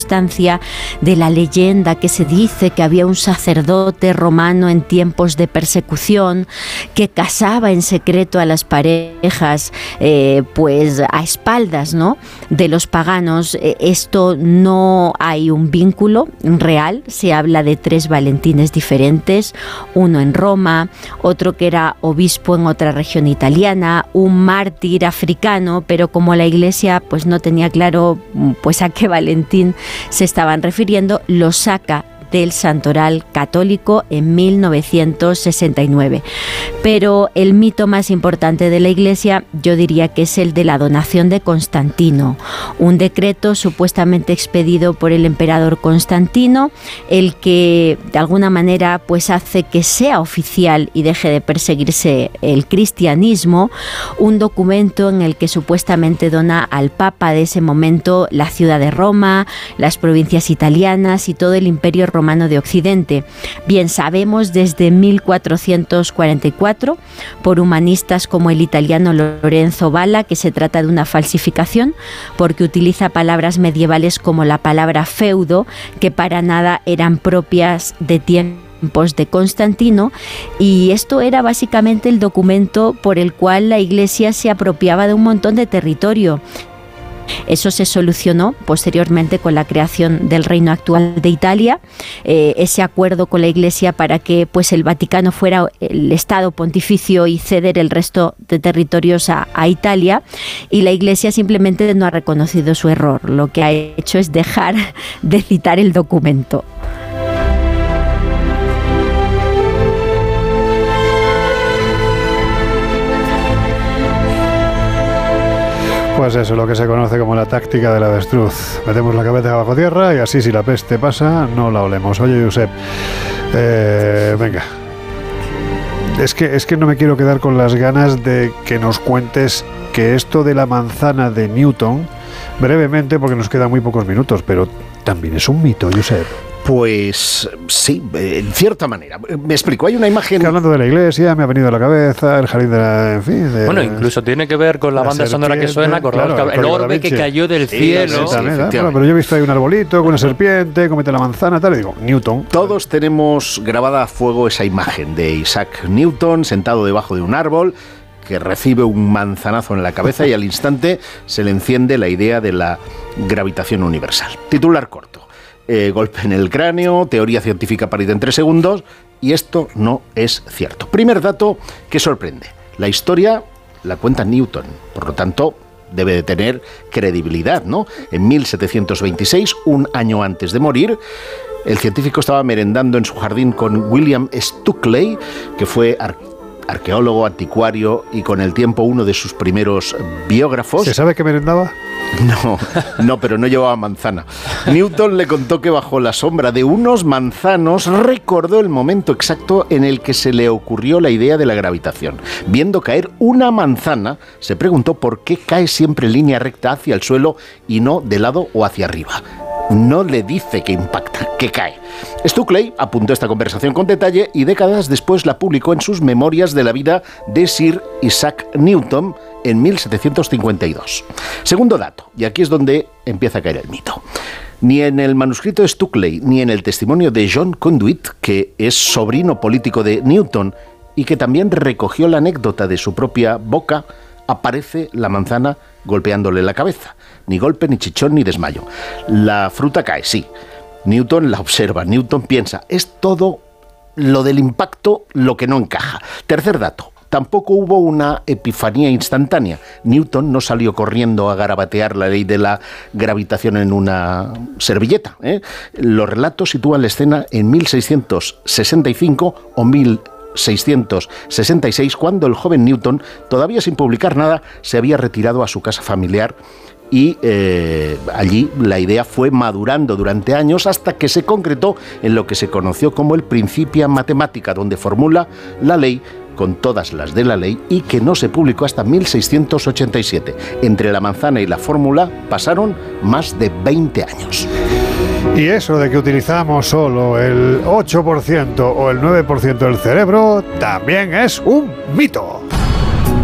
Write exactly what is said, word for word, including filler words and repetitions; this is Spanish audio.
de la leyenda que se dice que había un sacerdote romano en tiempos de persecución que casaba en secreto a las parejas eh, pues a espaldas, ¿no?, de los paganos. Esto no hay un vínculo real. Se habla de tres Valentines diferentes, uno en Roma, otro que era obispo en otra región italiana, un mártir africano, pero como la Iglesia pues no tenía claro pues a qué Valentín se estaban refiriendo, lo saca del santoral católico en mil novecientos sesenta y nueve. Pero el mito más importante de la Iglesia yo diría que es el de la donación de Constantino, un decreto supuestamente expedido por el emperador Constantino, el que de alguna manera pues hace que sea oficial y deje de perseguirse el cristianismo, un documento en el que supuestamente dona al Papa de ese momento la ciudad de Roma, las provincias italianas y todo el imperio romano romano de Occidente. Bien, sabemos desde mil cuatrocientos cuarenta y cuatro por humanistas como el italiano Lorenzo Valla que se trata de una falsificación porque utiliza palabras medievales como la palabra feudo, que para nada eran propias de tiempos de Constantino, y esto era básicamente el documento por el cual la Iglesia se apropiaba de un montón de territorio. Eso se solucionó posteriormente con la creación del reino actual de Italia, eh, ese acuerdo con la Iglesia para que pues, el Vaticano fuera el Estado pontificio y ceder el resto de territorios a, a Italia, y la Iglesia simplemente no ha reconocido su error. Lo que ha hecho es dejar de citar el documento. Pues eso, lo que se conoce como la táctica del avestruz. Metemos la cabeza bajo tierra y así si la peste pasa, no la olemos. Oye, Josep, eh, venga. Es que, es que no me quiero quedar con las ganas de que nos cuentes que esto de la manzana de Newton, brevemente, porque nos quedan muy pocos minutos, pero también es un mito, Josep. Pues sí, en cierta manera. Me explico, hay una imagen... Que hablando de la iglesia, me ha venido a la cabeza el jardín de la... En fin, de, bueno, incluso tiene que ver con la, la banda sonora que suena, acordaos, claro, el orbe que cayó del sí, cielo. Sí, sí, bueno, pero yo he visto ahí un arbolito con una serpiente, comete la manzana, tal, y digo, Newton. Todos tenemos grabada a fuego esa imagen de Isaac Newton sentado debajo de un árbol, que recibe un manzanazo en la cabeza y al instante se le enciende la idea de la gravitación universal. Titular corto. Eh, golpe en el cráneo, teoría científica parida en tres segundos, y esto no es cierto. Primer dato que sorprende. La historia la cuenta Newton, por lo tanto debe de tener credibilidad, ¿no? En mil setecientos veintiséis, un año antes de morir, el científico estaba merendando en su jardín con William Stukeley, que fue arquitecto, arqueólogo, anticuario y con el tiempo uno de sus primeros biógrafos. ¿Se sabe qué merendaba? No, no, pero no llevaba manzana. Newton le contó que bajo la sombra de unos manzanos recordó el momento exacto en el que se le ocurrió la idea de la gravitación. Viendo caer una manzana, se preguntó por qué cae siempre en línea recta hacia el suelo y no de lado o hacia arriba. No le dice que impacta, que cae. Stukeley apuntó esta conversación con detalle y décadas después la publicó en sus Memorias de la vida de Sir Isaac Newton en mil setecientos cincuenta y dos. Segundo dato, y aquí es donde empieza a caer el mito. Ni en el manuscrito de Stukeley ni en el testimonio de John Conduit, que es sobrino político de Newton y que también recogió la anécdota de su propia boca, aparece la manzana golpeándole la cabeza. Ni golpe, ni chichón, ni desmayo. La fruta cae, sí. Newton la observa, Newton piensa, es todo lo del impacto lo que no encaja. Tercer dato, tampoco hubo una epifanía instantánea. Newton no salió corriendo a garabatear la ley de la gravitación en una servilleta, ¿eh? Los relatos sitúan la escena en mil seiscientos sesenta y cinco o mil seiscientos sesenta y seis, cuando el joven Newton, todavía sin publicar nada, se había retirado a su casa familiar y eh, allí la idea fue madurando durante años hasta que se concretó en lo que se conoció como el Principia Mathematica, donde formula la ley con todas las de la ley y que no se publicó hasta mil seiscientos ochenta y siete. Entre la manzana y la fórmula pasaron más de veinte años. Y eso de que utilizamos solo el ocho por ciento o el nueve por ciento del cerebro también es un mito.